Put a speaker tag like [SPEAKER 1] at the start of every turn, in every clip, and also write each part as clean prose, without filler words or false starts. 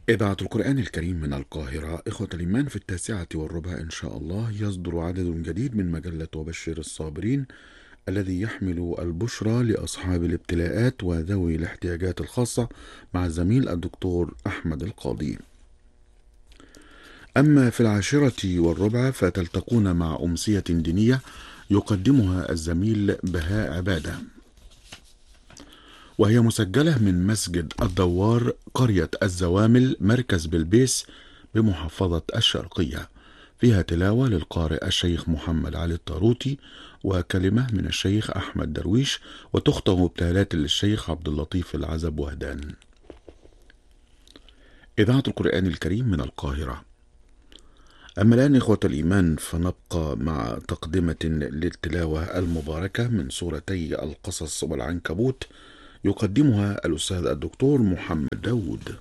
[SPEAKER 1] إذاعة القرآن الكريم من القاهرة. إخوة الإيمان، في 9:15 إن شاء الله يصدر عدد جديد من مجلة وبشر الصابرين، الذي يحمل البشرى لأصحاب الابتلاءات وذوي الاحتياجات الخاصة، مع الزميل الدكتور أحمد القاضي. أما في 10:15 فتلتقون مع أمسية دينية يقدمها الزميل بهاء عبادة، وهي مسجلة من مسجد الدوار، قرية الزوامل، مركز بلبيس، بمحافظة الشرقية. فيها تلاوة للقارئ الشيخ محمد علي الطاروطي، وكلمة من الشيخ أحمد درويش، وتختم ابتهالات للشيخ عبد اللطيف العزب وهدان. إذاعة القرآن الكريم من القاهرة. أما الآن إخوة الإيمان فنبقى مع تقدمة للتلاوة المباركة من سورتي القصص والعنكبوت، يقدمها الأستاذ الدكتور محمد داود.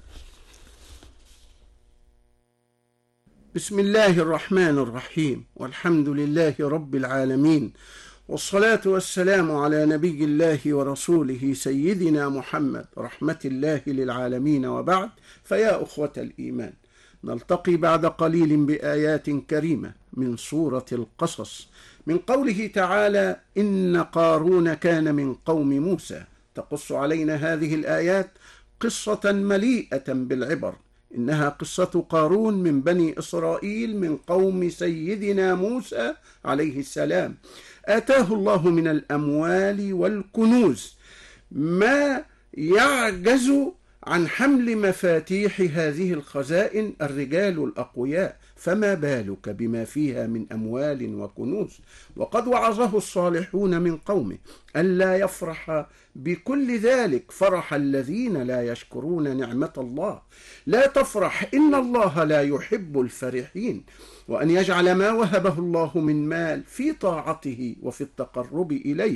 [SPEAKER 2] بسم الله الرحمن الرحيم، والحمد لله رب العالمين، والصلاة والسلام على نبي الله ورسوله سيدنا محمد رحمة الله للعالمين، وبعد. فيا أخوة الإيمان، نلتقي بعد قليل بآيات كريمة من سورة القصص، من قوله تعالى: إن قارون كان من قوم موسى. تقص علينا هذه الآيات قصة مليئة بالعبر. إنها قصة قارون من بني إسرائيل من قوم سيدنا موسى عليه السلام. آتاه الله من الأموال والكنوز ما يعجز عن حمل مفاتيح هذه الخزائن الرجال الأقوياء، فما بالك بما فيها من أموال وكنوز. وقد وعظه الصالحون من قومه ألا يفرح بكل ذلك فرح الذين لا يشكرون نعمة الله. لا تفرح، إن الله لا يحب الفرحين. وأن يجعل ما وهبه الله من مال في طاعته وفي التقرب إليه،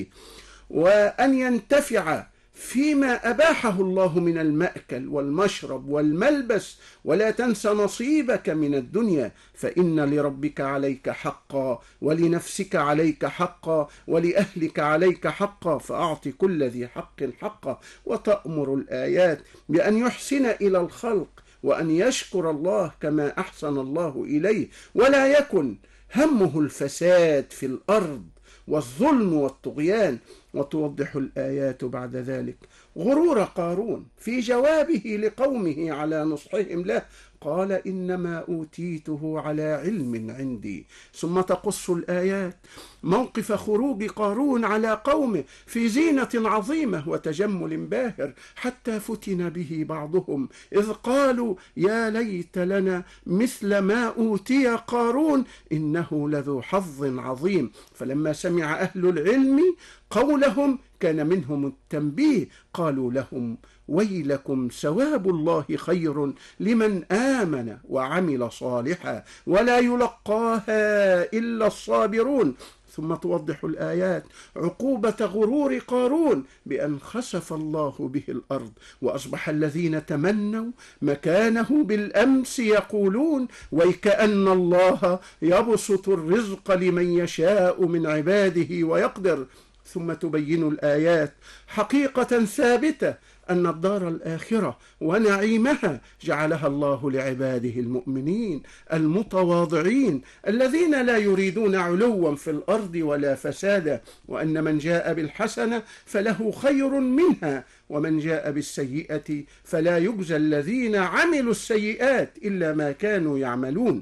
[SPEAKER 2] وأن ينتفع فيما أباحه الله من المأكل والمشرب والملبس. ولا تنس نصيبك من الدنيا، فإن لربك عليك حقا، ولنفسك عليك حقا، ولأهلك عليك حقا، فأعط كل ذي حق حقه. وتأمر الآيات بأن يحسن إلى الخلق، وأن يشكر الله كما أحسن الله إليه، ولا يكن همه الفساد في الأرض والظلم والطغيان. وتوضح الآيات بعد ذلك غرور قارون في جوابه لقومه على نصحهم له. قال: إنما أوتيته على علم عندي. ثم تقص الآيات موقف خروج قارون على قومه في زينة عظيمة وتجمل باهر، حتى فتن به بعضهم إذ قالوا: يا ليت لنا مثل ما أوتي قارون إنه لذو حظ عظيم. فلما سمع أهل العلم قولهم كان منهم التنبيه، قالوا لهم: ويلكم، ثواب الله خير لمن آمن وعمل صالحا، ولا يلقاها إلا الصابرون. ثم توضح الآيات عقوبة غرور قارون بأن خسف الله به الأرض، وأصبح الذين تمنوا مكانه بالأمس يقولون: ويكأن الله يبسط الرزق لمن يشاء من عباده ويقدر. ثم تبين الآيات حقيقة ثابتة أن الدار الآخرة ونعيمها جعلها الله لعباده المؤمنين المتواضعين الذين لا يريدون علوا في الأرض ولا فسادا، وأن من جاء بالحسنة فله خير منها، ومن جاء بالسيئة فلا يجزى الذين عملوا السيئات إلا ما كانوا يعملون.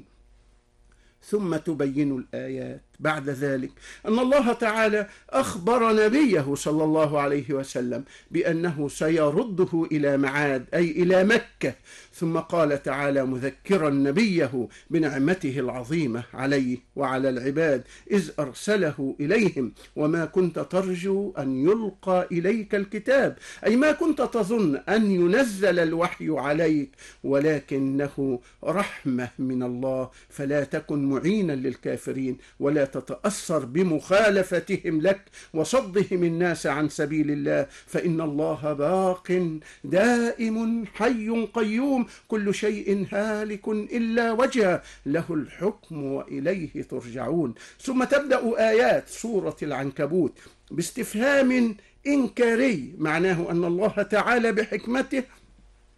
[SPEAKER 2] ثم تبين الآيات بعد ذلك أن الله تعالى أخبر نبيه صلى الله عليه وسلم بأنه سيرده إلى معاد، أي إلى مكة. ثم قال تعالى مذكرا نبيه بنعمته العظيمة عليه وعلى العباد إذ أرسله إليهم: وما كنت ترجو أن يلقى إليك الكتاب، أي ما كنت تظن أن ينزل الوحي عليك، ولكنه رحمة من الله، فلا تكن معينا للكافرين، ولا تتأثر بمخالفتهم لك وصدهم الناس عن سبيل الله، فإن الله باق دائم حي قيوم، كل شيء هالك إلا وجهه، له الحكم وإليه ترجعون. ثم تبدأ آيات سورة العنكبوت باستفهام إنكاري، معناه أن الله تعالى بحكمته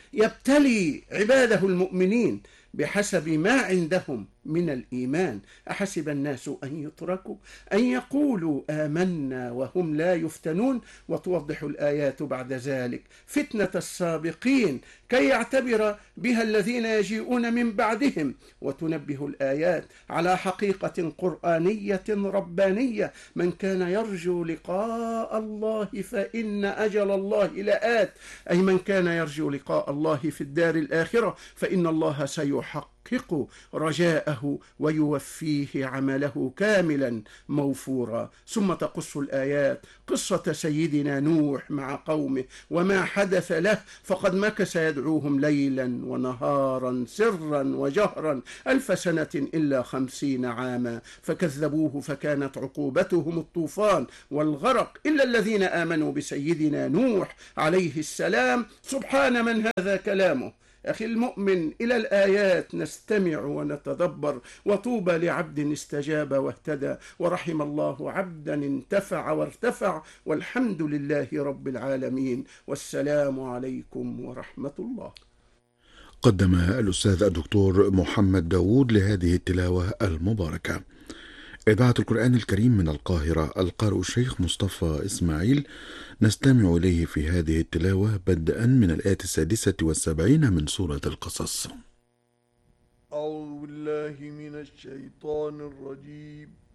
[SPEAKER 2] يبتلي عباده المؤمنين بحسب ما عندهم من الإيمان. أحسب الناس أن يتركوا أن يقولوا آمنا وهم لا يفتنون. وتوضح الآيات بعد ذلك فتنة السابقين كي يعتبر بها الذين يجيئون من بعدهم، وتنبه الآيات على حقيقة قرآنية ربانية: من كان يرجو لقاء الله فإن أجل الله لآت، أي من كان يرجو لقاء الله في الدار الآخرة فإن الله سيحقق رجاءه ويوفيه عمله كاملا موفورا. ثم تقص الآيات قصة سيدنا نوح مع قومه وما حدث له، فقد مكث يدعوهم ليلا ونهارا سرا وجهرا 1000 سنة إلا 50 عاما، فكذبوه فكانت عقوبتهم الطوفان والغرق إلا الذين آمنوا بسيدنا نوح عليه السلام. سبحان من هذا كلامه. أخي المؤمن، إلى الآيات نستمع ونتدبر، وطوبى لعبد استجاب واهتدى، ورحم الله عبدا انتفع وارتفع، والحمد لله رب العالمين، والسلام عليكم ورحمة الله.
[SPEAKER 1] قدم الأستاذ الدكتور محمد داود لهذه التلاوة المباركة. إذاعة القرآن الكريم من القاهرة، القارئ الشيخ مصطفى إسماعيل، نستمع إليه في هذه التلاوة بدءا من الآية 76 من سورة القصص.
[SPEAKER 3] أعوذ بالله من الشيطان الرجيم.